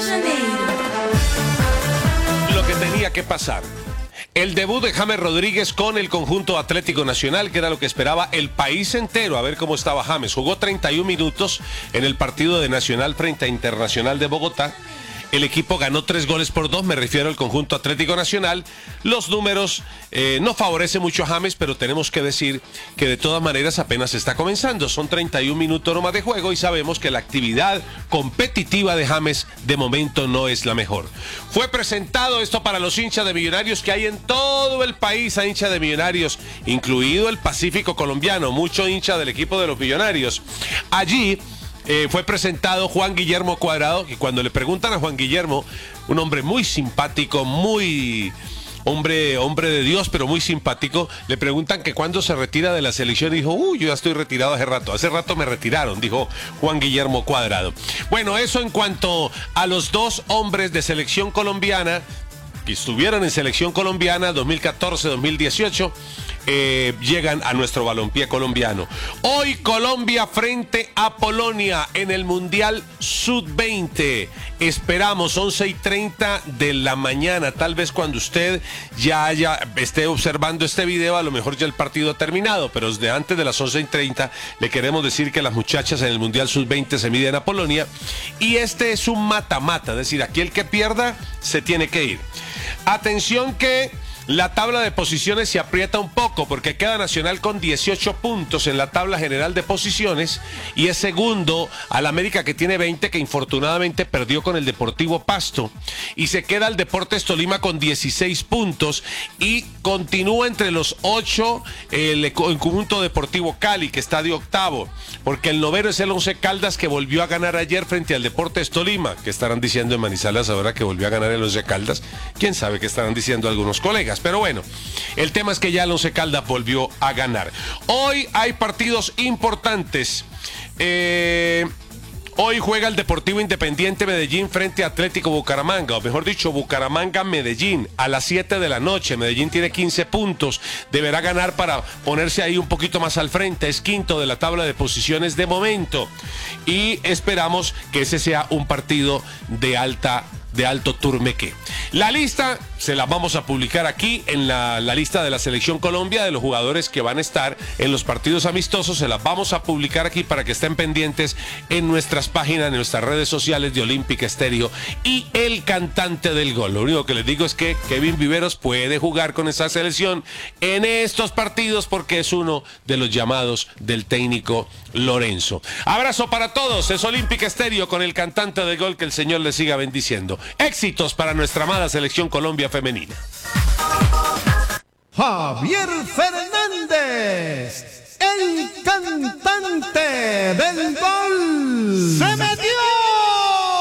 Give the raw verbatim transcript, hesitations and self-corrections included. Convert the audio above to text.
Janeiro. Lo que tenía que pasar. El debut de James Rodríguez con el conjunto Atlético Nacional, que era lo que esperaba el país entero, a ver cómo estaba James. Jugó treinta y un minutos en el partido de Nacional frente a Internacional de Bogotá. El equipo ganó tres goles por dos, me refiero al conjunto Atlético Nacional. Los números eh, no favorecen mucho a James, pero tenemos que decir que de todas maneras apenas está comenzando. Son treinta y un minutos nomás de juego y sabemos que la actividad competitiva de James de momento no es la mejor. Fue presentado esto para los hinchas de Millonarios que hay en todo el país, a hinchas de Millonarios, incluido el Pacífico colombiano, mucho hincha del equipo de los Millonarios. Allí Eh, fue presentado Juan Guillermo Cuadrado, y cuando le preguntan a Juan Guillermo, un hombre muy simpático, muy hombre, hombre de Dios, pero muy simpático, le preguntan que cuándo se retira de la selección y dijo, uy, yo ya estoy retirado hace rato, hace rato me retiraron, dijo Juan Guillermo Cuadrado. Bueno, eso en cuanto a los dos hombres de selección colombiana que estuvieron en selección colombiana dos mil catorce dos mil dieciocho, eh, llegan a nuestro balompié colombiano. Hoy Colombia frente a Polonia en el Mundial sub veinte. Esperamos once y treinta de la mañana, tal vez cuando usted ya haya, esté observando este video, a lo mejor ya el partido ha terminado, pero desde antes de las once y treinta le queremos decir que las muchachas en el Mundial sub veinte se miden a Polonia y este es un mata-mata, es decir, aquí el que pierda se tiene que ir. Atención que la tabla de posiciones se aprieta un poco porque queda Nacional con dieciocho puntos en la tabla general de posiciones y es segundo al América que tiene veinte, que infortunadamente perdió con el Deportivo Pasto, y se queda el Deportes Tolima con dieciséis puntos y continúa entre los ocho el, el conjunto Deportivo Cali, que está de octavo, porque el noveno es el Once Caldas, que volvió a ganar ayer frente al Deportes Tolima. ¿Qué estarán diciendo en Manizales ahora que volvió a ganar el Once Caldas? Quién sabe qué estarán diciendo algunos colegas. Pero bueno, el tema es que ya el Once Caldas volvió a ganar. Hoy hay partidos importantes. Eh, hoy juega el Deportivo Independiente Medellín frente a Atlético Bucaramanga, o mejor dicho, Bucaramanga-Medellín, a las siete de la noche. Medellín tiene quince puntos, deberá ganar para ponerse ahí un poquito más al frente, es quinto de la tabla de posiciones de momento. Y esperamos que ese sea un partido de alta de alto turmeque. La lista se la vamos a publicar aquí en la, la lista de la Selección Colombia, de los jugadores que van a estar en los partidos amistosos. Se las vamos a publicar aquí para que estén pendientes en nuestras páginas, en nuestras redes sociales de Olímpica Estéreo y el cantante del gol. Lo único que les digo es que Kevin Viveros puede jugar con esa selección en estos partidos porque es uno de los llamados del técnico Lorenzo. Abrazo para todos, es Olímpica Estéreo con el cantante del gol, que el Señor les siga bendiciendo. Éxitos para nuestra amada Selección Colombia femenina. Javier Fernández, el cantante